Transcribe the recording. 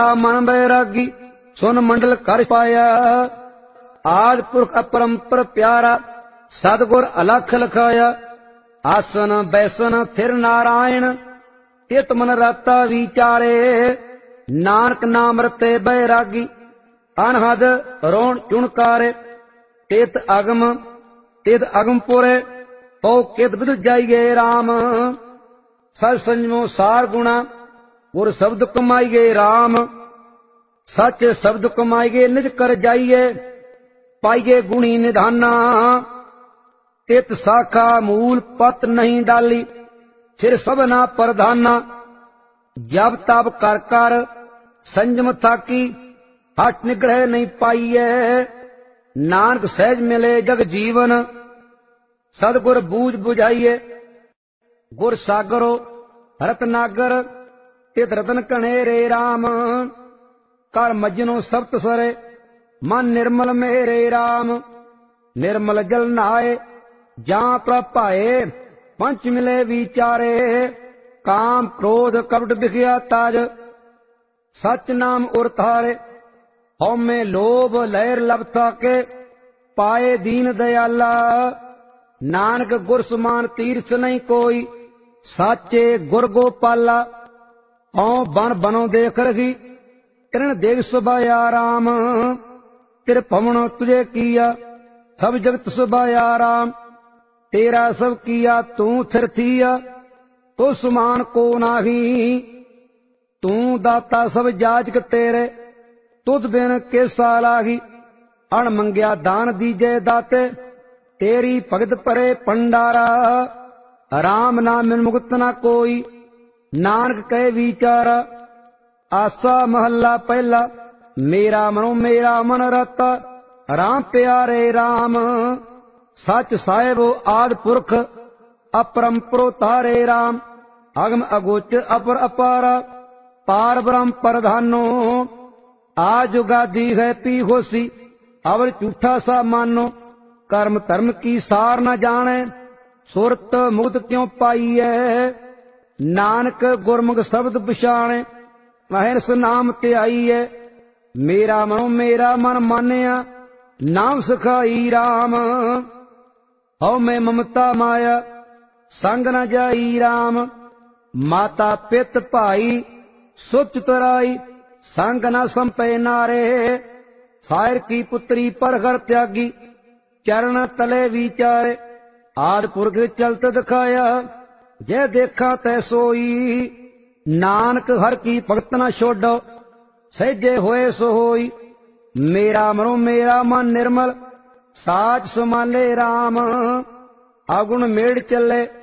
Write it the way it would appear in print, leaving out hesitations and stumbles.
मन बैरागी सुन मंडल कर पाया। आद पुरख अपरंपर प्यारा सतगुर अलख लखाया। आसन बैसन थिर नारायण चित मन राता विचारे। नानक नाम रते बैरागी अनहद रोण चुणकारे। तित अगम पुरे पौ कित विद जाइए राम। सच संजमो सार गुणा गुर शब्द कमाइए राम। सच शब्द कमाइए निज कर जाइए पाइए गुणी निधाना। तित शाखा मूल पत नहीं डाली सिर सबना प्रधाना। जब तब कर कर संजम थाकी हट निग्रह नहीं पाइए। नानक सहज मिले जग जीवन सदगुर बूझ बुझाइए। गुर सागरो रतनागर तित रतन कनेरे राम। कर मजनो सप्त सरे मन निर्मल मेरे राम। निर्मल जल नहाए जहाँ प्रभ पाए पंच मिले विचारे। काम क्रोध कपट बिखिया ताज सच नाम उरतारे। हौ में लोभ लहर लबथा के पाए दीन दयाला। नानक गुर समान तीर्थ नहीं कोई साचे गुर गोपाला। हौ बन बनो देख रही किरण देख सुबाया राम। तिर पवन तुझे किया सब जगत सुबाया राम। तेरा सब किया तू थिर थिया तो समान को नाही। तू दाता सब जाजक तेरे तुद बिन केसा लागी। अण मंगया दान दीजे दाते तेरी भगत परे भंडारा। राम नाम बिन मुक्त न कोई नानक कहे विचारा। आसा महला पहला मेरा मनो मेरा मन रता। राम प्यारे राम सच साहेबो आद पुरख अपरंपरो तारे राम। अगम अगोच अपर अपारा पार ब्रह्म प्रधानो। आज जुगादी है पी होसी अवर झूठा सा मानो। कर्म धर्म की सार न जाने सुरत मुक्त क्यों पाई है। नानक गुरमुख शब्द पछाणे महर्ष नाम ते आई है। मेरा मनो मेरा मन मानिया नाम सिखाई राम। हौ मैं ममता माया संग न जाई राम। माता पित भाई सुच तराई संग न संपे नारे। सायर की पुत्री पर घर त्यागी चरण तले विचारे। आद पुरख चलत दिखाया जय देखा तै सोई। नानक हर की भगत न छोड़ो सहजे होए सो होई। मेरा मनो मेरा मन निर्मल साच समाले राम। अगुण मेड़ चले